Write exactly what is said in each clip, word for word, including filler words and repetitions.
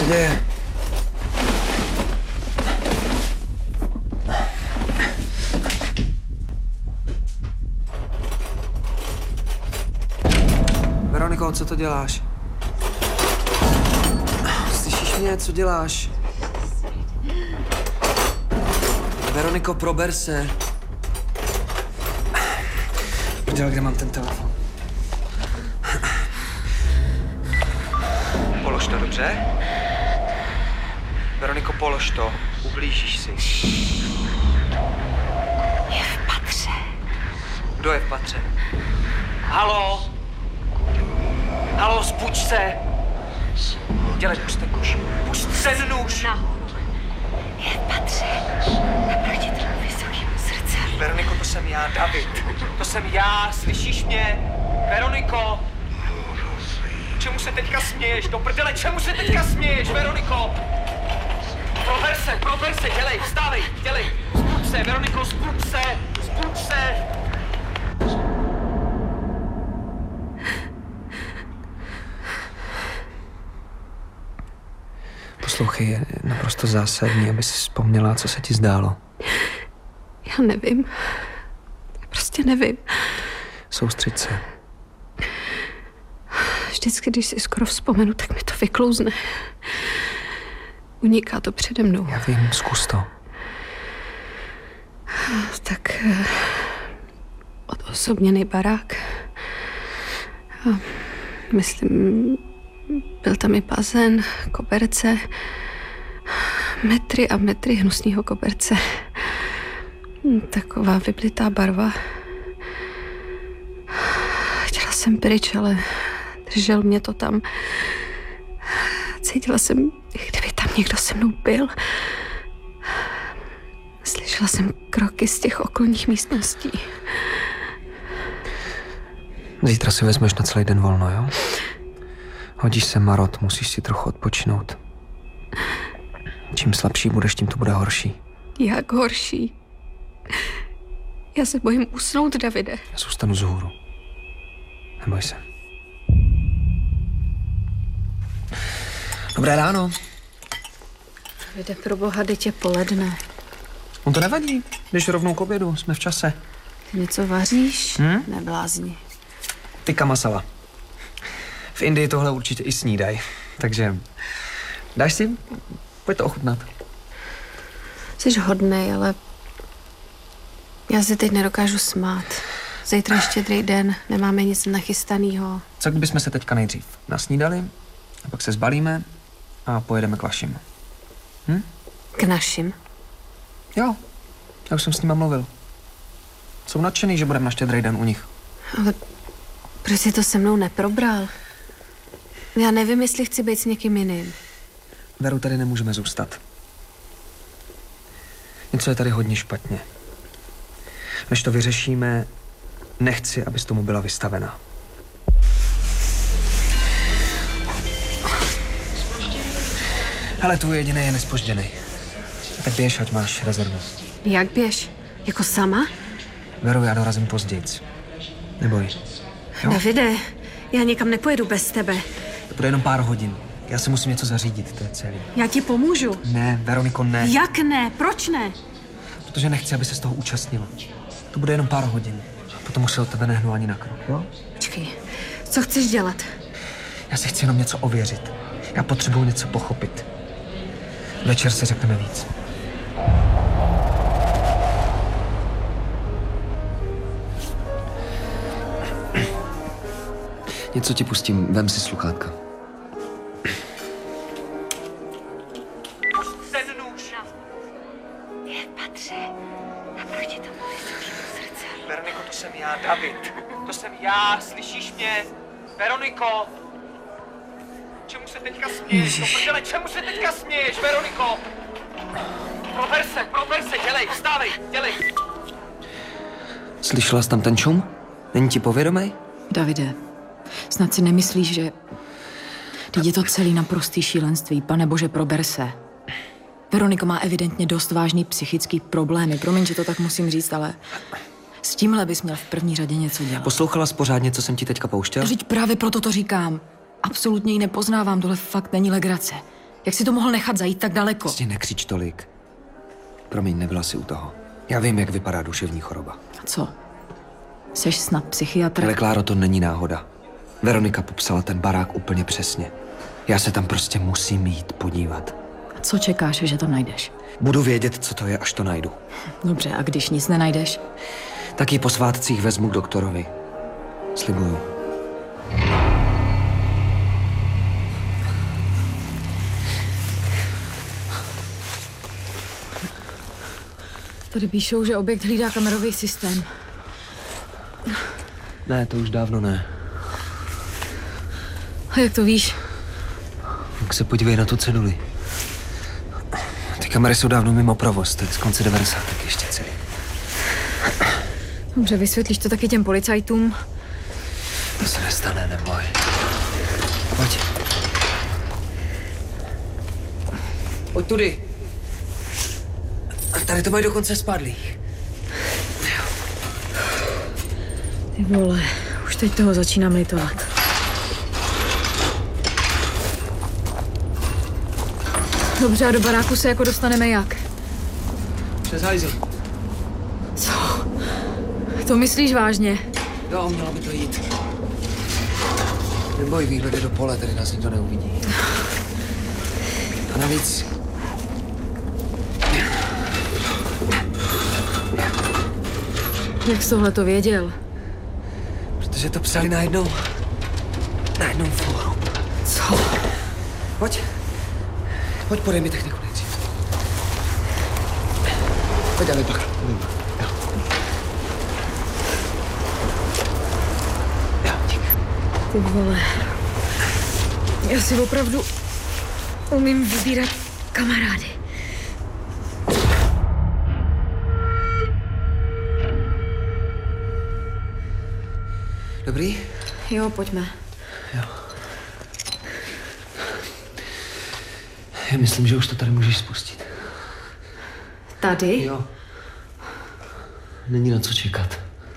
se děje? Veroniko, co to děláš? Slyšíš mě? Co děláš? Veroniko, prober se. Prdel, kde mám ten telefon? Polož to, dobře? Veroniko, polož to. Ublížíš si. Je v patře. Kdo je v patře? Halo? Halo, zbuď se! Dělej, puść ten nůž. Puść ten nůž! Nahoru. Je v patře. Naproti tomu vysokému srdci. Veroniko, to jsem já, David. To jsem já, slyšíš mě? Veroniko! Čemu se teďka směješ? Do prdele, čemu se teďka směješ, Veroniko? Prober se, prober se, dělej, vstávej, dělej. Zbuď se, Veroniko, zbuď se, zbuď se. Poslouchej, je naprosto zásadní, aby si vzpomněla, co se ti zdálo. Já nevím. Já prostě nevím. Soustřeď se. Vždycky, když si skoro vzpomenu, tak mi to vyklouzne. Uniká to přede mnou. Já vím, zkus to. Tak odosobněný barák. A myslím, byl tam i bazén, koberce, metry a metry hnusného koberce. Taková vyblitá barva. Chtěla jsem pryč, ale držel mě to tam. Cítila jsem, kdyby tam někdo se mnou byl. Slyšela jsem kroky z těch okolních místností. Zítra si vezmeš na celý den volno, jo? Hodíš se marot, musíš si trochu odpočinout. Čím slabší budeš, tím to bude horší. Jak horší? Já se bojím usnout, Davide. Já zůstanu vzhůru. Neboj se. Dobré ráno. Davide, pro boha, dítě poledne. On to nevadí, jdeš rovnou k obědu, jsme v čase. Ty něco vaříš? Hm? Neblázni. Tikka masala. V Indii tohle určitě i snídaj, takže dáš si? Pojď to ochutnat. Jsi hodnej, ale já si teď nedokážu smát. Zítra je štědrý den, nemáme nic nachystanýho. Co kdybychom se teďka nejdřív nasnídali, a pak se zbalíme a pojedeme k vašim. Hm? K našim? Jo, já už jsem s nima mluvil. Jsou nadšený, že budeme na štědrý den u nich. Ale proč jsi to se mnou neprobral? Já nevím, jestli chci být s někým jiným. Veru, tady nemůžeme zůstat. Něco je tady hodně špatně. Než to vyřešíme, nechci, abys tomu byla vystavena. Hele, tvůj jediný je nespožděnej. Tak běž, ať máš rezervu. Jak běž? Jako sama? Veru, já dorazím pozdějc. Neboj. Jo? Davide, já nikam nepojedu bez tebe. To bude jenom pár hodin. Já si musím něco zařídit, to je celý. Já ti pomůžu. Ne, Veroniko, ne. Jak ne? Proč ne? Protože nechci, aby se z toho účastnila. To bude jenom pár hodin. Potom už se od tebe nehnu ani na krok, jo? Počkej, co chceš dělat? Já si chci jenom něco ověřit. Já potřebuji něco pochopit. Večer si řekneme víc. Něco ti pustím, vem si sluchátka. Ten nůž. Je v patře. Naproti tomu vysokému srdce. Veroniko, to jsem já, David. To jsem já, slyšíš mě? Veroniko! Čemu se teďka směješ? Do prdele, čemu se teďka směješ, Veroniko? Prober se, prober se, dělej, vstávej, dělej. Slyšela jsi tam ten šum? Není ti povědomej? Davide, snad si nemyslíš, že... Teď je to celý naprostý šílenství. Pane bože, prober se. Veronika má evidentně dost vážný psychický problémy. Promiň, že to tak musím říct, ale... S tímhle bys měl v první řadě něco dělat. Poslouchala jsi pořádně, co jsem ti teďka pouštěl? Vždyť právě proto to říkám. Absolutně ji nepoznávám, tohle fakt není legrace. Jak si to mohl nechat zajít tak daleko? Prostě nekřič tolik. Promiň, nebyla si u toho. Já vím, jak vypadá duševní choroba. A co? Seš snad psychiatr? Ale Kláro, to není náhoda. Veronika popsala ten barák úplně přesně. Já se tam prostě musím jít podívat. A co čekáš, že to najdeš? Budu vědět, co to je, až to najdu. Dobře, a když nic nenajdeš? Tak ji po svátcích vezmu k doktorovi. Slibuju. Tady píšou, že objekt hlídá kamerový systém. Ne, to už dávno ne. A jak to víš? Tak se podívej na tu ceduli. Ty kamery jsou dávno mimo provoz, teď z konce devadesátek ještě celý. Dobře, vysvětlíš to taky těm policajtům? To se nestane, neboj. Pojď. Pojď tudy. A tady to mají dokonce spadlých. Ty vole, už teď toho začínám litovat. Dobře, a do baráku se jako dostaneme jak? Přes hajzl. Co? To myslíš vážně? Jo, mělo by to jít. Neboj, výhledy do pole, tady nás nikdo neuvidí. A navíc... Jak jsi tohle to věděl? Protože to psali na jednou... na jednom fóru. Co? Pojď. Pojď, podej mi techniku nejdřív. Pojď, dávej pak. Jo. Jo, dík. Ty vole. Já si opravdu umím vybírat kamarády. Dobrý? Jo, pojďme. Jo. Já myslím, že už to tady můžeš spustit. Tady? Jo. Není na co čekat.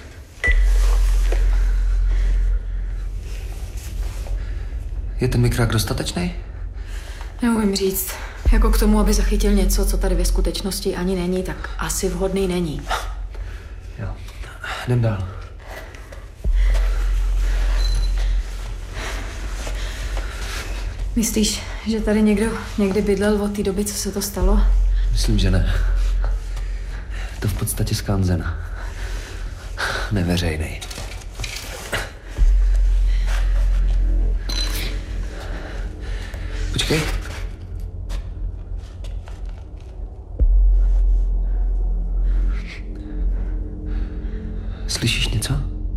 Je ten mikrák dostatečný? Neumím říct. Jako k tomu, aby zachytil něco, co tady ve skutečnosti ani není, tak asi vhodný není. Jo. Jdem dál. Myslíš, že tady někdo někdy bydlel od té doby, co se to stalo? Myslím, že ne. Je to v podstatě skanzen. Neveřejnej. Počkej. Slyšíš něco?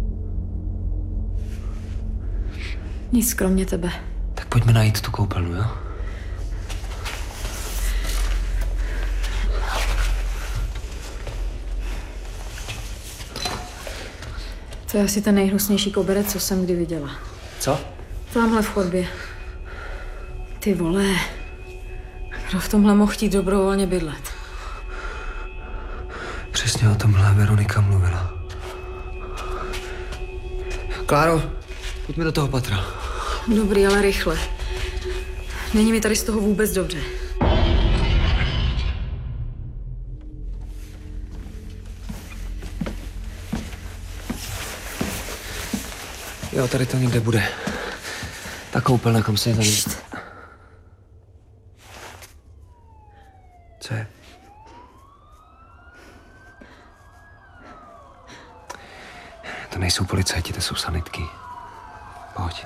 Nic kromě tebe. Tak pojďme najít tu koupelnu, jo? To je asi ten nejhnusnější koberec, co jsem kdy viděla. Co? Tamhle v chodbě. Ty vole. Kdo v tomhle mohl chtít dobrovolně bydlet? Přesně o tomhle Veronika mluvila. Kláro, pojďme do toho patra. Dobrý, ale rychle. Není mi tady z toho vůbec dobře. Jo, tady to někde bude. Ta koupelna, kam se je tady... Co je? To nejsou policajti, to jsou sanitky. Pojď.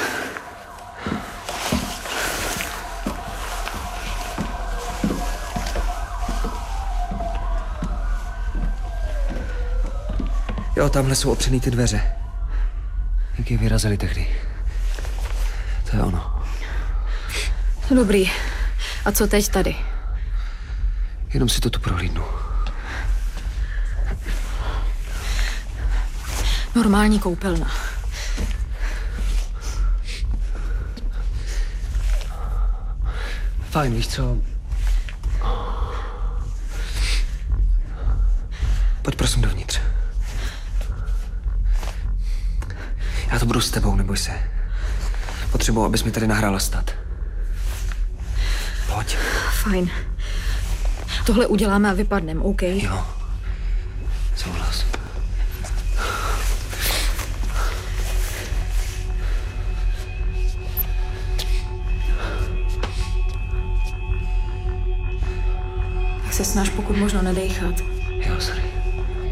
Jo, tamhle jsou opřený ty dveře. Jak je vyrazili tehdy. To je ono. Dobrý. A co teď tady? Jenom si to tu prohlídnu. Normální koupelna. Fajn, víš co? Pojď prosím dovnitř. Já to budu s tebou, neboj se. Potřebuji, abys mi tady nahrála stat. Pojď. Fajn. Tohle uděláme a vypadneme, OK? Jo. Souhlas. Tak se snaž pokud možno nedejchat. Jo, sorry.